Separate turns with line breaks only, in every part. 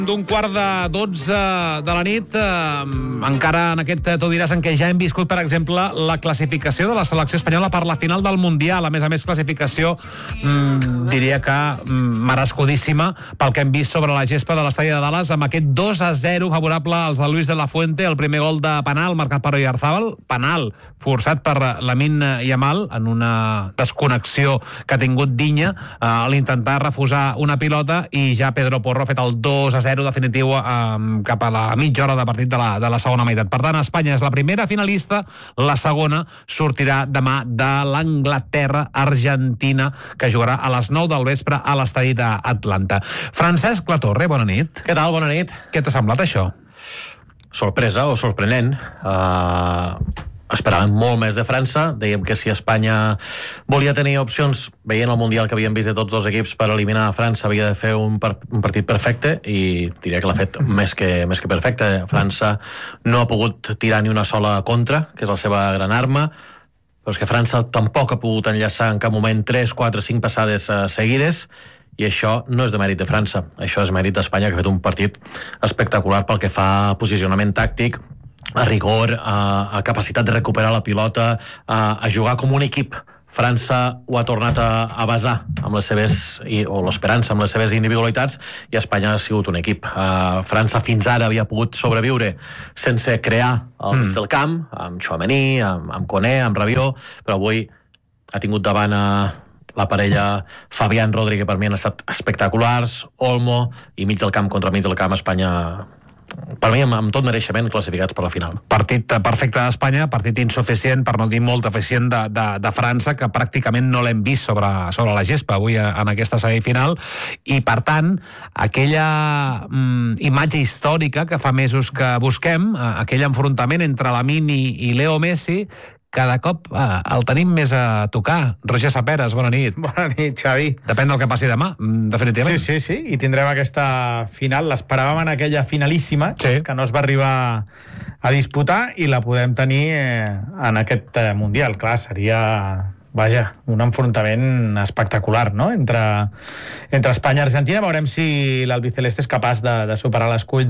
D'un 11:45 de la nit, encara en aquest Tu diràs en què ja hem viscut, per exemple, la classificació de la selecció espanyola per la final del Mundial. A més, classificació, diria que merescudíssima pel que hem vist sobre la gespa de l'estadi de Dallas, amb aquest 2-0 favorable als de Luis de la Fuente, el primer gol de penal marcat per Oyarzabal, penal forçat per Lamine Yamal en una desconnexió que ha tingut Dinya a l'intentar refusar una pilota, i ja Pedro Porro ha fet el 2-0 definitiu cap a la mitja hora de partit de la segona meitat. Per tant, Espanya és la primera finalista, la segona sortirà demà de l'Anglaterra-Argentina, que jugarà a les 9 del vespre a l'estadi d'Atlanta. Francesc Latorre, bona nit.
Què tal? Bona nit.
Què t'ha semblat això?
Sorpresa o sorprenent. Esperàvem molt més de França. Dèiem que si Espanya volia tenir opcions, veient el Mundial que havíem vist de tots dos equips, per eliminar a França havia de fer un partit perfecte, i diria que l'ha fet més que perfecte. França no ha pogut tirar ni una sola contra, que és la seva gran arma, però és que França tampoc ha pogut enllaçar en cap moment 3, 4, 5 passades seguides, i això no és de mèrit de França, això és mèrit d'Espanya, que ha fet un partit espectacular pel que fa a posicionament tàctic, a rigor, a capacitat de recuperar la pilota, a jugar com un equip. França ho ha tornat a basar amb les seves, o l'esperança amb les seves individualitats, i Espanya ha sigut un equip. França fins ara havia pogut sobreviure sense crear al mig del camp, amb Tchouaméni, amb Koné, amb Rabiot, però avui ha tingut davant la parella Fabián Rodri, que per mi han estat espectaculars, Olmo, i mig del camp contra mig del camp, Espanya, per mi, amb tot mereixement, classificats per la final.
Partit perfecte d'Espanya, partit insuficient, per no dir molt eficient, de França, que pràcticament no l'hem vist sobre la gespa avui en aquesta semifinal, i per tant aquella imatge històrica que fa mesos que busquem, aquell enfrontament entre Lamine i Leo Messi, cada cop el tenim més a tocar. Roger Saperes, bona nit.
Bona nit, Xavi.
Depèn del que passi demà, definitivament.
Sí, i tindrem aquesta final. L'esperàvem en aquella finalíssima, que no es va arribar a disputar, i la podem tenir en aquest Mundial. Clar, seria, un enfrontament espectacular, no?, entre Espanya i Argentina. Veurem si l'albiceleste és capaç de superar l'escull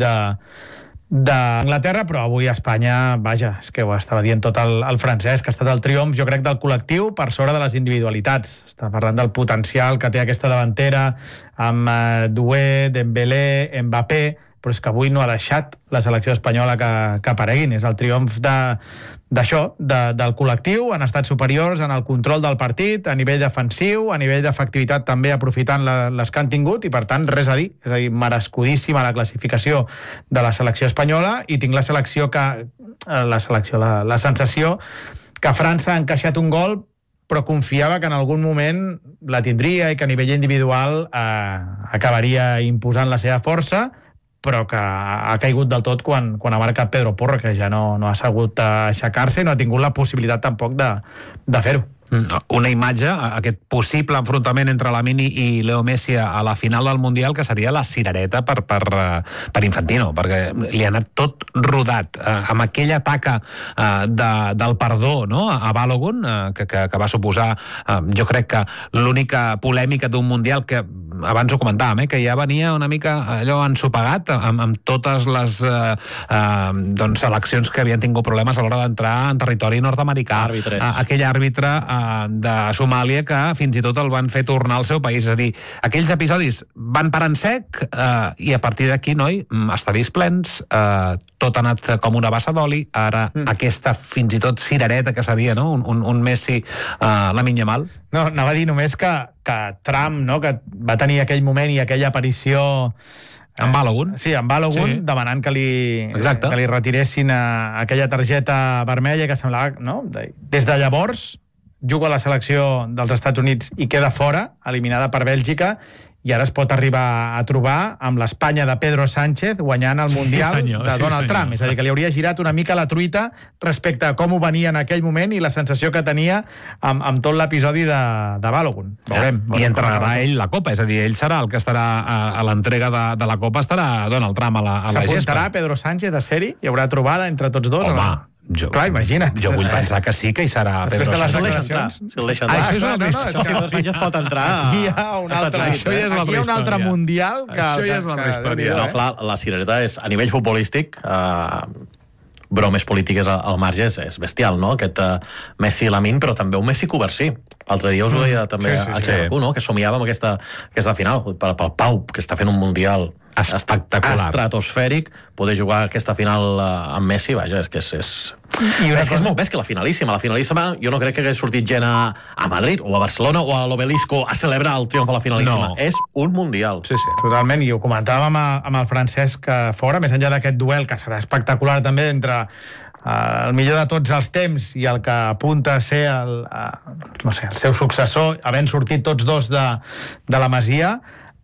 d'Anglaterra, però avui Espanya, és que ho estava dient tot el Francesc, que ha estat el triomf, jo crec, del col·lectiu per sobre de les individualitats. Està parlant del potencial que té aquesta davantera amb Doué, Dembélé, Mbappé, però és que avui no ha deixat la selecció espanyola que apareguin. És el triomf d'això, del col·lectiu. Han estat superiors en el control del partit, a nivell defensiu, a nivell d'efectivitat també, aprofitant les que han tingut, i per tant res a dir. És a dir, merescudíssima la classificació de la selecció espanyola, i tinc la sensació que França ha encaixat un gol, però confiava que en algun moment la tindria i que a nivell individual acabaria imposant la seva força, però que ha caigut del tot quan ha marcat Pedro Porro, que ja no ha sabut aixecar-se i no ha tingut la possibilitat tampoc de fer-ho.
Una imatge, aquest possible enfrontament entre Lamine i Leo Messi a la final del Mundial, que seria la cirereta per Infantino, perquè li ha anat tot rodat, amb aquella taca del perdó, no?, a Balogun, que va suposar, jo crec que l'única polèmica d'un Mundial, que abans ho comentàvem, que ja venia una mica allò ensopegat amb totes les seleccions que havien tingut problemes a l'hora d'entrar en territori nord-americà. Aquell àrbitre de Somàlia que fins i tot el van fer tornar al seu país. És a dir, aquells episodis van parar en sec, i a partir d'aquí, noi, estadis plens, tot ha anat com una bassa d'oli. Ara aquesta fins i tot cirereta que seria, no?, un Messi Lamine Yamal.
No, anava a dir només que Trump, no?, que va tenir aquell moment i aquella aparició
amb Balogun.
Sí, amb Balogun, demanant que li retiressin aquella targeta vermella, que semblava, no?, des de llavors juga a la selecció dels Estats Units i queda fora, eliminada per Bèlgica, i ara es pot arribar a trobar amb l'Espanya de Pedro Sánchez guanyant el Mundial de Donald Trump. És a dir, que li hauria girat una mica la truita respecte a com ho venia en aquell moment i la sensació que tenia amb tot l'episodi de Balogun. Veurem.
I entrenarà ell la Copa, és a dir, ell serà el que estarà a l'entrega de la Copa, estarà Donald Trump a la gespa.
S'apuntarà Pedro Sánchez a ser-hi? Hi haurà trobada entre tots dos?
Home,
Clar, imagina't.
Jo vull pensar que sí, que hi serà
Després
Pedro
de les
Sánchez.
declaracions.
Si el deixa entrar.
Això és una altra
és
història.
Si Pedro Sánchez pot entrar...
Aquí hi ha un altre,
Això ja és una altra
aquí hi ha un altre
història.
mundial que...
Això ja és una altra història.
No, clar, la cirereta és, a nivell futbolístic, bromes polítiques al marge és bestial, no? Aquest Messi i Lamine, però també un Messi coversí. L'altre dia us ho deia també a Xavier, no? Que somiava amb aquesta final. Pel Pau, que està fent un mundial
espectacular,
estratosfèric, poder jugar aquesta final amb Messi, vaja, és que és molt més que la finalíssima. La finalíssima, jo no crec que hagués sortit gent a Madrid o a Barcelona o a l'Obelisco a celebrar el triomf a la finalíssima.
No.
És un mundial.
Sí.
Totalment, i ho comentàvem amb el Francesc Fora, més enllà d'aquest duel, que serà espectacular també entre el millor de tots els temps i el que apunta a ser el seu successor, havent sortit tots dos de la Masia,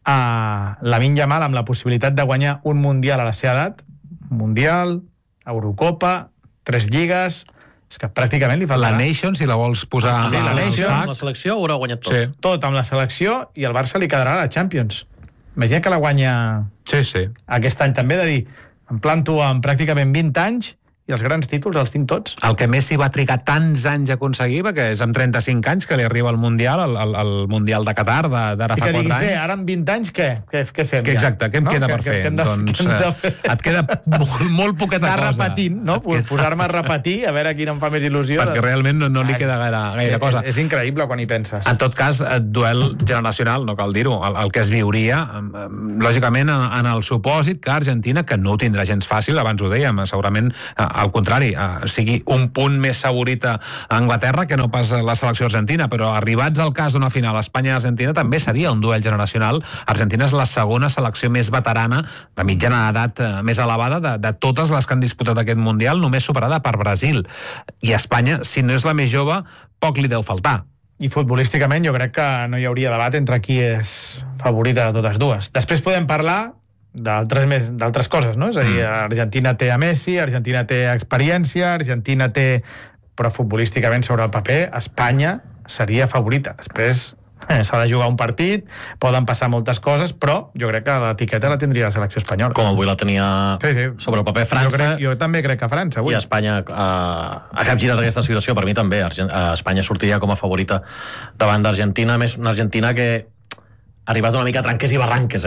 Lamine Yamal amb la possibilitat de guanyar un Mundial a la seva edat, Mundial, Eurocopa, 3 lligues, és que pràcticament li faltarà.
La Nations, si la vols posar
Sí, la Nations.
La selecció ho haurà guanyat tot.
Sí.
Tot amb la selecció, i el Barça li quedarà a la Champions. Imagina que la guanya
Sí.
aquest any també, de dir, em planto amb pràcticament 20 anys i els grans títols els tinc tots.
El que Messi va trigar tants anys a aconseguir, perquè és amb 35 anys que li arriba el Mundial, el Mundial de Qatar, d'ara fa 4 anys.
I que diguis, bé, ara amb 20 anys, què fem?
Exacte, què em queda per fer? Doncs et queda molt poqueta cosa.
Repetint, no? Posar-me a repetir, a veure quina em fa més il·lusió.
Perquè realment no li queda gaire cosa.
És increïble quan hi penses.
En tot cas, duel generacional, no cal dir-ho, el que es viuria, lògicament, en el supòsit que Argentina, que no ho tindrà gens fàcil, abans ho dèiem, segurament al contrari, sigui un punt més favorit a Anglaterra que no pas la selecció argentina, però arribats al cas d'una final Espanya-Argentina també seria un duel generacional. Argentina és la segona selecció més veterana, de mitjana edat més elevada de totes les que han disputat aquest Mundial, només superada per Brasil. I Espanya, si no és la més jove, poc li deu faltar.
I futbolísticament jo crec que no hi hauria debat entre qui és favorita de totes dues. Després podem parlar d'altres coses, no? És a dir, Argentina té a Messi, Argentina té experiència, Argentina té... Però futbolísticament sobre el paper, Espanya seria favorita. Després s'ha de jugar un partit, poden passar moltes coses, però jo crec que l'etiqueta la tindria la selecció espanyola.
Com avui la tenia sobre el paper França.
Jo també crec que França, avui.
I Espanya ha capgirat aquesta situació, per mi també. Espanya sortiria com a favorita davant d'Argentina, més una Argentina que ha arribat una mica a tranques i barranques,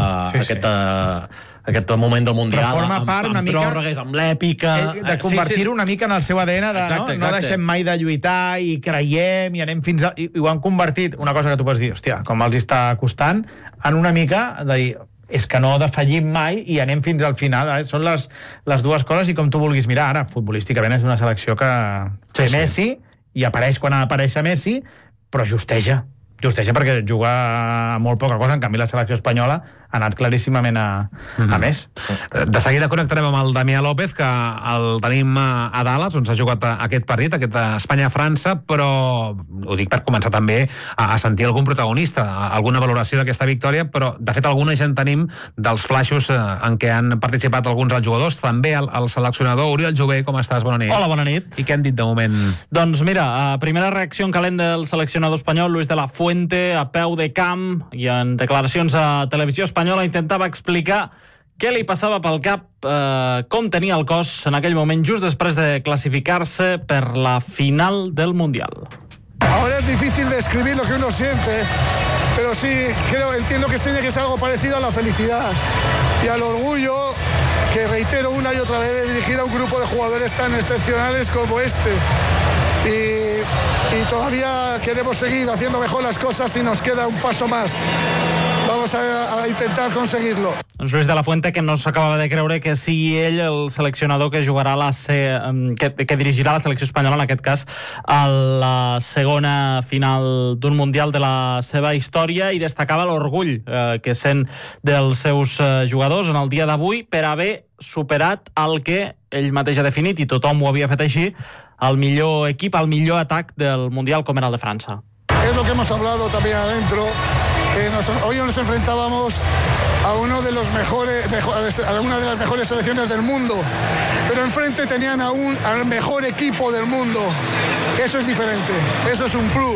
aquest moment del Mundial,
però forma part una mica
pròrrogues, amb l'èpica...
De convertir-ho una mica en el seu ADN, exacte. No deixem mai de lluitar i creiem i anem fins a... I ho han convertit, una cosa que tu pots dir, hòstia, com els està costant, en una mica de dir, és que no defallim mai i anem fins al final. Són les dues coses, i com tu vulguis mirar, ara, futbolísticament és una selecció que té Messi, i apareix quan ha d'aparèixer Messi, però justeja perquè juga a molt poca cosa. En canvi la selecció espanyola ha anat claríssimament a més.
De seguida connectarem amb el Damià López, que el tenim a Dallas, on s'ha jugat aquest partit, aquest Espanya-França, però ho dic per començar també a sentir algun protagonista, alguna valoració d'aquesta victòria, però de fet alguna ja en tenim dels flaixos en què han participat alguns dels jugadors, també el seleccionador. Oriol Jové, com estàs? Bona nit.
Hola, bona nit.
I què han dit de moment?
Doncs mira, primera reacció en calent del seleccionador espanyol, Luis de la Fuente, a peu de camp i en declaracions a Televisió Espanyola intentava explicar què li passava pel cap, com tenia el cos en aquell moment just després de classificar-se per la final del Mundial.
Ahora es difícil describir lo que uno siente, pero sí, entiendo que tiene que ser algo parecido a la felicidad y al orgullo que reitero una y otra vez de dirigir a un grupo de jugadores tan excepcionales como este. Y todavía queremos seguir haciendo mejor las cosas y nos queda un paso más. Vamos a intentar conseguirlo.
Luis de la Fuente, que no s'acabava de creure que sigui ell el seleccionador que jugarà que dirigirà la selecció espanyola, en aquest cas, a la segona final d'un Mundial de la seva història, i destacava l'orgull que sent dels seus jugadors en el dia d'avui per haver superat el que ell mateix ha definit, i tothom ho havia fet així, el millor equip, el millor atac del Mundial, com era el de França.
Es lo que hemos hablado también adentro. Hoy nos enfrentábamos a una de las mejores selecciones del mundo, pero enfrente tenían al mejor equipo del mundo. Eso es diferente, eso es un plus.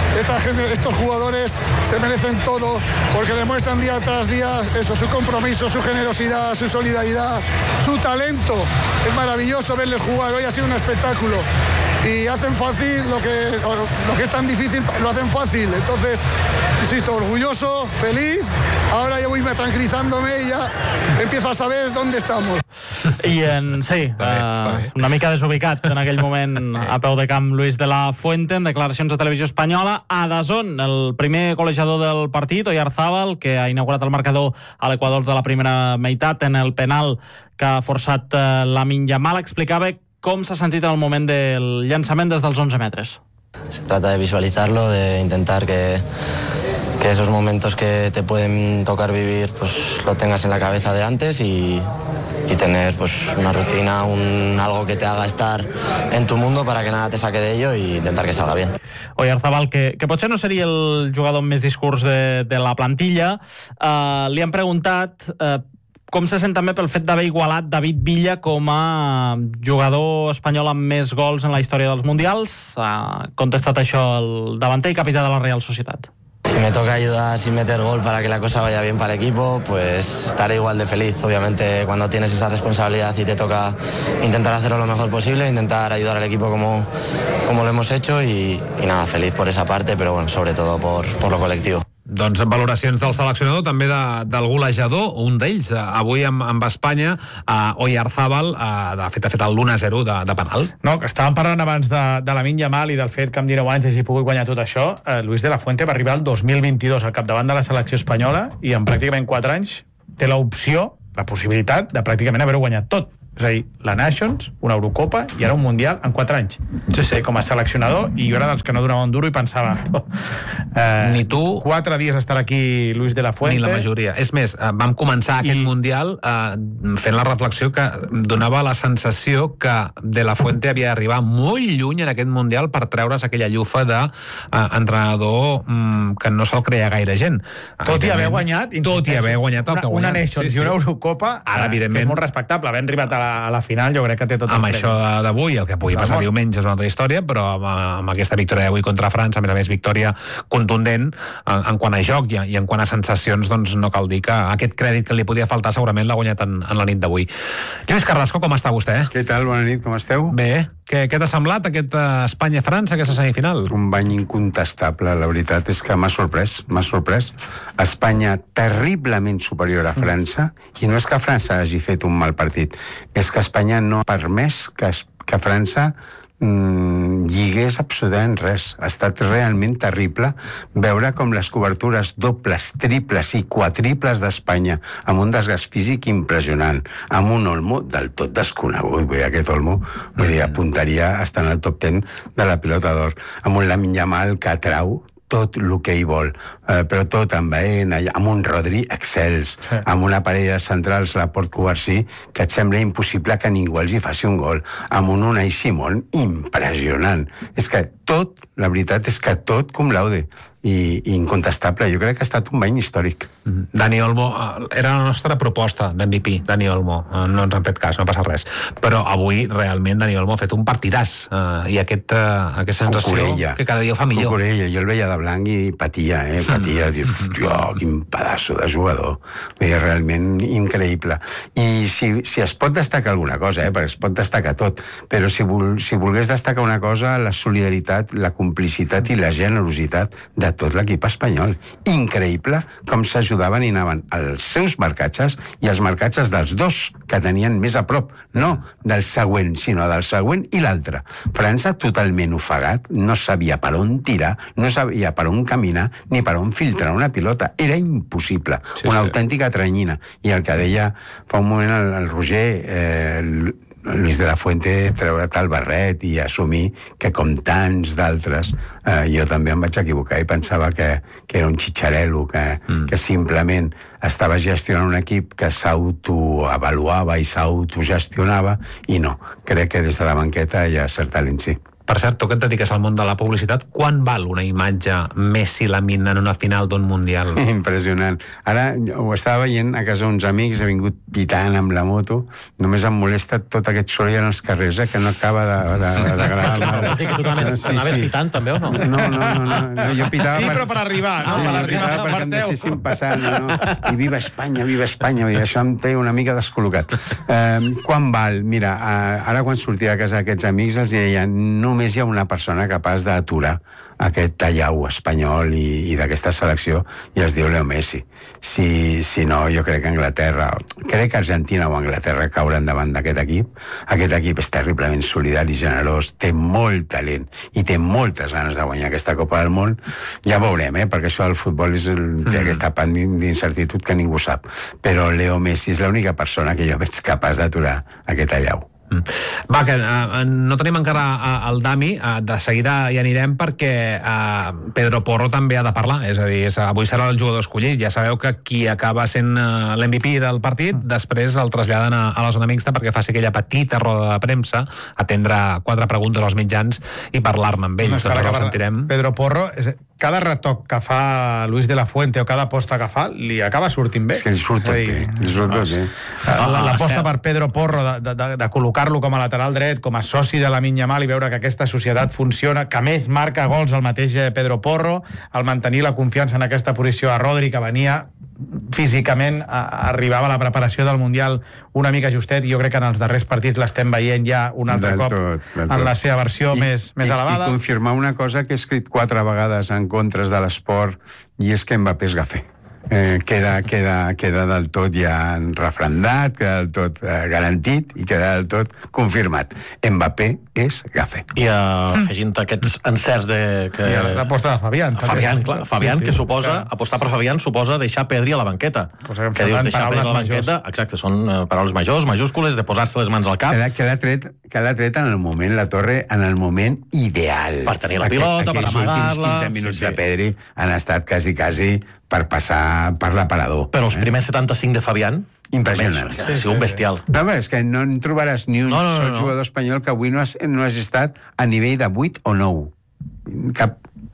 Estos jugadores se merecen todo porque demuestran día tras día eso, su compromiso, su generosidad, su solidaridad, su talento. Es maravilloso verles jugar. Hoy ha sido un espectáculo. Y hacen fácil lo que es tan difícil, lo hacen fácil. Entonces, insisto, orgulloso, feliz. Ahora yo voy tranquilizándome y ya empiezo a saber dónde estamos.
I està bé. Una mica desubicat en aquell moment a peu de camp Luis de la Fuente en declaracions a Televisió Espanyola. A DAZN, el primer golejador del partit, Oyarzábal, que ha inaugurat el marcador a l'Equador de la primera meitat en el penal que ha forçat Lamine Yamal, explicava com s'ha sentit en el moment del llançament des dels 11 metres.
Se trata de visualizarlo, de intentar que esos momentos que te pueden tocar vivir pues lo tengas en la cabeza de antes y tener pues una rutina, algo que te haga estar en tu mundo para que nada te saque de ello y intentar que salga bien.
Oyarzábal, que potser no seria el jugador amb més discurs de la plantilla, li han preguntat com se sent també pel fet d'haver igualat David Villa com a jugador espanyol amb més gols en la història dels Mundials. Ha contestat això el davanter i capità de la Real Sociedad.
Si me toca ayudar sin meter gol para que la cosa vaya bien para el equipo, pues estaré igual de feliz. Obviamente cuando tienes esa responsabilidad y te toca intentar hacerlo lo mejor posible, intentar ayudar al equipo como lo hemos hecho y nada, feliz por esa parte, pero bueno, sobre todo por lo colectivo.
Doncs valoracions del seleccionador, també del golejador, un d'ells, avui amb Espanya, Oyarzábal, de fet ha fet el l'1-0 de penal.
No, que estàvem parlant abans de Lamine Yamal i del fet que amb 19 anys hagi pogut guanyar tot això. Luis de la Fuente va arribar el 2022 al capdavant de la selecció espanyola i en pràcticament 4 anys té l'opció, la possibilitat de pràcticament haver-ho guanyat tot. És a dir, la Nations, una Eurocopa i ara un Mundial en 4 anys. Sí. Com a seleccionador, i jo era dels que no donava un duro i pensava
ni tu
4 dies estar aquí Luis de la Fuente.
Ni la majoria. És més, vam començar aquest Mundial fent la reflexió que donava la sensació que de la Fuente havia d'arribar molt lluny en aquest Mundial per treure's aquella llufa d'entrenador que no se'l creia gaire gent.
Tot i haver guanyat el que guanyat. Una Nations i una Eurocopa,
ara, evidentment,
que és molt respectable. Havent arribat a la final, jo crec que té tot el
amb això d'avui, el que pugui passar diumenge és una altra història, però amb aquesta victòria d'avui contra França, a més victòria contundent en quant a joc i en quant a sensacions, doncs no cal dir que aquest crèdit que li podia faltar segurament l'ha guanyat en la nit d'avui. Lluís Carrasco, com està vostè?
Què tal? Bona nit, com esteu?
Bé. Què t'ha semblat aquest Espanya-França, aquesta semifinal?
Un bany incontestable, la veritat és que m'ha sorprès. Espanya terriblement superior a França, i no és que França hagi fet un mal partit, és que Espanya no ha permès que França lligués absolutament res. Ha estat realment terrible veure com les cobertures dobles, triples i quadriples d'Espanya, amb un desgast físic impressionant, amb un Olmo del tot desconegut. Vull dir, aquest Olmo, apuntaria a estar en el top 10 de la pilota d'or, amb un Lamine Yamal que atrau tot el que hi vol, però tot amb Baena, amb un Rodri excels, amb una parella de centrals, la Port-Covarsí, que et sembla impossible que ningú els hi faci un gol, amb un Unai Simón impressionant. És que tot, la veritat és que tot cum laude, i incontestable. Jo crec que ha estat un bany històric.
Dani Olmo, era la nostra proposta d'MVP, Dani Olmo, no ens han fet cas, no passa res, però avui realment Dani Olmo ha fet un partidàs, i aquesta sensació Cucurella, que cada dia ho fa millor.
Cucurella, jo el veia de blanc i patia, dius, hòstia, quin pedaço de jugador, realment increïble. I si es pot destacar alguna cosa, perquè es pot destacar tot, però si volgués destacar una cosa, la solidaritat, la complicitat i la generositat de tot l'equip espanyol. Increïble com s'ajudaven i anaven als seus marcatges i els marcatges dels dos que tenien més a prop. No del següent, sinó del següent i l'altre. França totalment ofegat, no sabia per on tirar, no sabia per on caminar ni per on filtrar una pilota. Era impossible. Una autèntica tranyina. I el que deia fa un moment el Roger, Luis de la Fuente, treure't el barret i assumir que, com tants d'altres, jo també em vaig equivocar i pensava que era un xitxarel·lo, que simplement estava gestionant un equip que s'autoavaluava i s'autogestionava, i no. Crec que des de la banqueta hi ha cert talent, sí.
Per cert, tu que et dediques al món de la publicitat, quan val una imatge Messi-Lamine en una final d'un Mundial?
Impressionant. Ara ho estava veient a casa uns amics, he vingut pitant amb la moto, només em molesta tot aquest soroll en els carrers, que no acaba d'agradar.
Que tu anaves pitant, també, o no?
No, jo pitava...
Sí, però per arribar, no?
Sí,
Per arribar,
perquè em deixessin passar, no? I viva Espanya, i això em té una mica descol·locat. Quan val? Mira, ara quan sortia de casa d'aquests amics els deien, només hi ha una persona capaç d'aturar aquest tallau espanyol i d'aquesta selecció, i es diu Leo Messi. Si no, jo crec que crec que Argentina o Anglaterra cauran davant d'aquest equip. Aquest equip és terriblement solidari, generós, té molt talent i té moltes ganes de guanyar aquesta Copa del Món. Ja veurem, perquè això del futbol té aquesta part d'incertitud que ningú sap. Però Leo Messi és l'única persona que jo veig capaç d'aturar aquest tallau.
Va, que no tenim encara el Dami, de seguida hi anirem perquè Pedro Porro també ha de parlar, és a dir, avui serà el jugador escollit. Ja sabeu que qui acaba sent l'MVP del partit, després el traslladen a la zona mixta perquè faci aquella petita roda de premsa, atendre 4 preguntes als mitjans i parlar-ne amb ells. Doncs el sentirem.
Pedro Porro, cada retoc que fa Luis de la Fuente o cada aposta que fa, li acaba sortint bé.
És que li surt tot bé.
L'aposta per Pedro Porro de col·locar-lo com a lateral dret, com a soci de Lamine Yamal i veure que aquesta societat funciona, que més marca gols el mateix Pedro Porro, el mantenir la confiança en aquesta posició a Rodri, que venia físicament, arribava a la preparació del Mundial una mica justet, i jo crec que en els darrers partits l'estem veient ja un altre cop en la seva versió més elevada.
I confirmar una cosa que he escrit 4 vegades en contres de l'esport, i és que Mbappé és gafé. Queda del tot ja refrendat, queda del tot garantit i queda del tot confirmat. Mbappé és gafé.
I afegint aquests encerts
l'aposta de Fabián.
Fabián, que suposa, apostar per Fabián suposa deixar Pedri a la banqueta. Que dius deixar Pedri a la banqueta, exacte, són paraules majors, majúscules, de posar-se les mans al cap.
Que l'ha tret en el moment, la Torre, en el moment ideal.
Per tenir la pilota, per amagar-la.
Aquells últims 15 minuts de Pedri han estat quasi per passar per l'aparador.
Però els primers 75 de Fabián,
impressionant.
Ha sigut un bestial.
No, és que no en trobaràs ni un sol jugador espanyol que avui no has estat a nivell de 8 o 9. Cap.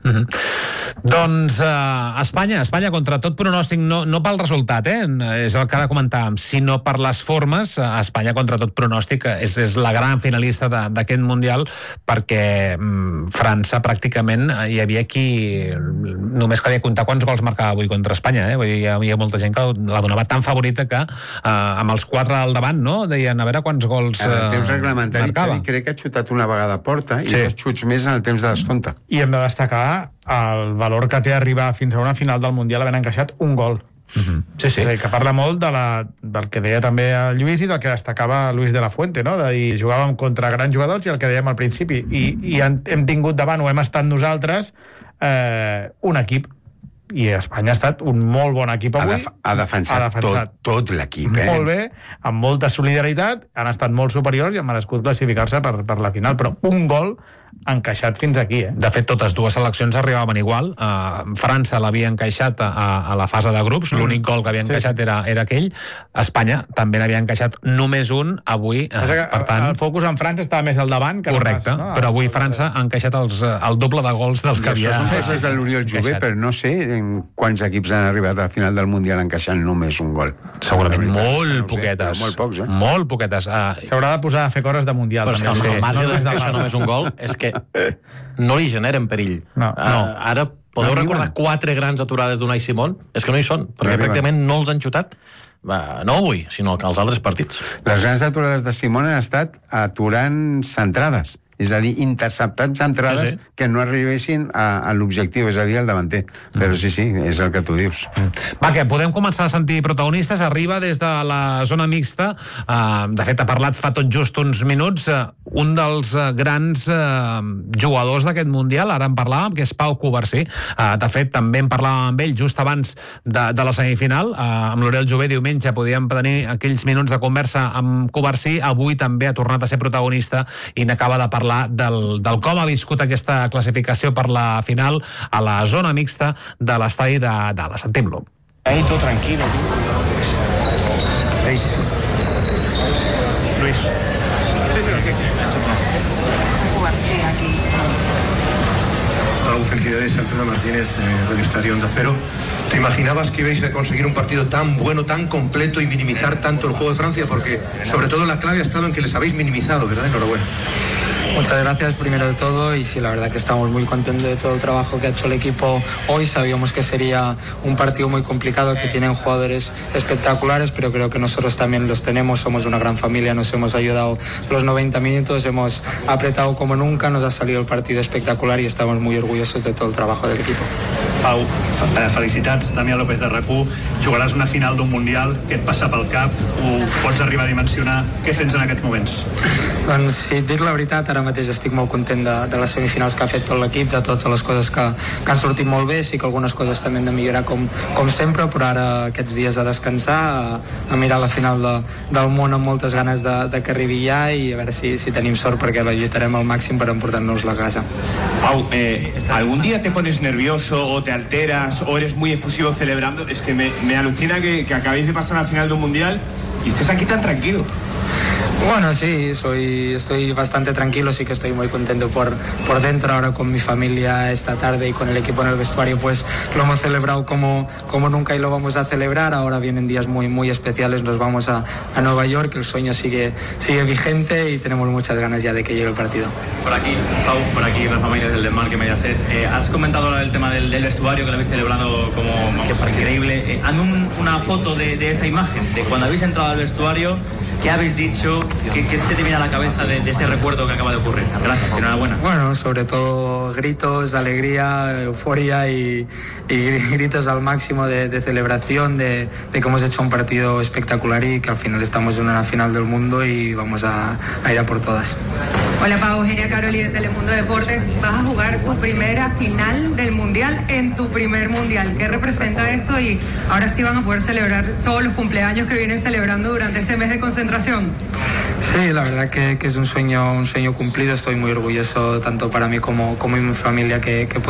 Doncs Espanya contra tot pronòstic, no pel resultat, és el que ara comentàvem, sinó per les formes. Espanya contra tot pronòstic és la gran finalista d'aquest Mundial, perquè França pràcticament hi havia qui només calia comptar quants gols marcava avui contra Espanya, Vull dir, hi havia molta gent que la donava tan favorita que amb els 4 al davant, no? Deien a veure quants gols
en el temps reglamentari,
marcava.
Xavi crec que ha xutat una vegada a porta i 2 xuts més en el temps de descompte.
I hem de destacar el valor que té arribar fins a una final del Mundial havent encaixat un gol.
Sí.
És a dir, que parla molt del que deia també el Lluís i del que destacava Luis de la Fuente, no? De dir, jugàvem contra grans jugadors i el que dèiem al principi. I hem tingut davant, o hem estat nosaltres, un equip. I Espanya ha estat un molt bon equip avui.
Ha defensat tot l'equip.
Molt bé, amb molta solidaritat, han estat molt superiors i han merescut classificar-se per la final, però un gol encaixat fins aquí.
De fet, totes dues seleccions arribaven igual. França l'havia encaixat a la fase de grups, l'únic gol que havia encaixat era aquell. Espanya també n'havia encaixat només un avui, per tant...
El focus en França estava més al davant que
correcte, no? Però avui França ha encaixat el doble de gols dels que havia
encaixat. Això són coses de l'Oriol Jové, però no sé quants equips han arribat al final del Mundial encaixant només un gol.
Segurament molt poquetes.
Molt pocs,
Molt poquetes.
S'haurà de posar a fer coses de Mundial.
Però és que el marge d'encaixar només un gol és que no li generen perill. Ara podeu recordar 4 grans aturades d'Unai Simón? És que no hi són, perquè pràcticament no els han xutat. No avui, sinó que als altres partits.
Les grans aturades de Simón han estat aturant centrades. És a dir, interceptats entrades que no arribessin a l'objectiu, és a dir, al davanter. Però sí, és el que tu dius.
Va, que podem començar a sentir protagonistes. Arriba des de la zona mixta. De fet, ha parlat fa tot just uns minuts un dels grans jugadors d'aquest Mundial, ara en parlàvem, que és Pau Covarsí. De fet, també en parlàvem amb ell just abans de la semifinal. Amb l'Oriol Jové diumenge podíem tenir aquells minuts de conversa amb Covarsí. Avui també ha tornat a ser protagonista i n'acaba de parlar del com ha viscut aquesta classificació per la final a la zona mixta de l'estadi de Dallas. Sentim-lo.
Ahí todo tranquilo. Ahí. Luis. Sí, aquí.
Covarsí aquí.
Joseba Martínez, Radio Estadio Onda Cero. ¿Te imaginabas que ibais a conseguir un partido tan bueno, tan completo y minimizar tanto el juego de Francia? Porque sobre todo la clave ha estado en que les habéis minimizado, ¿verdad? Enhorabuena.
Muchas gracias primero de todo, y sí, la verdad que estamos muy contentos de todo el trabajo que ha hecho el equipo hoy. Sabíamos que sería un partido muy complicado, que tienen jugadores espectaculares, pero creo que nosotros también los tenemos, somos una gran familia, nos hemos ayudado los 90 minutos, hemos apretado como nunca, nos ha salido el partido espectacular y estamos muy orgullosos de todo el trabajo del equipo.
Pau, felicitats, Damià López de RAC1, jugaràs una final d'un Mundial, què et passa pel cap, ho pots arribar a dimensionar, què sents en aquests moments?
Doncs si et dic la veritat, ara mateix estic molt content de les semifinals que ha fet tot l'equip, de totes les coses que han sortit molt bé, sí que algunes coses també hem de millorar com sempre, però ara aquests dies a descansar, a mirar la final del món amb moltes ganes de que arribi ja, i a veure si tenim sort, perquè la lluitarem al màxim per emportar-nos-la a casa.
Pau, ¿algún día te pones nervioso o te alteras o eres muy efusivo celebrando? Es que me alucina que acabéis de pasar a la final de un Mundial y estés aquí tan tranquilo.
Bueno, sí, estoy bastante tranquilo, sí que estoy muy contento por dentro. Ahora con mi familia esta tarde y con el equipo en el vestuario, pues lo hemos celebrado como nunca y lo vamos a celebrar. Ahora vienen días muy, muy especiales, nos vamos a Nueva York, el sueño sigue vigente y tenemos muchas ganas ya de que llegue el partido.
Por aquí, Pau, por aquí, Rafa Márquez del Desmarque Mediaset. Has comentado el tema del vestuario, que lo habéis celebrado como increíble. Hazme una foto de esa imagen, de cuando habéis entrado al vestuario, ¿qué habéis dicho? ¿Qué se te viene a la cabeza de ese recuerdo que acaba de ocurrir? Gracias, enhorabuena.
Bueno, sobre todo gritos, alegría, euforia y gritos al máximo de celebración, de que hemos hecho un partido espectacular y que al final estamos en una final del mundo y vamos a ir a por todas.
Hola Pau, Eugenia Caroli de Telemundo Deportes. Vas a jugar tu primera final del Mundial en tu primer Mundial. ¿Qué representa esto? Y ahora sí van a poder celebrar todos los cumpleaños que vienen celebrando durante este mes de concentración.
Sí, la verdad que es un sueño cumplido. Estoy muy orgulloso tanto para mí como mi familia que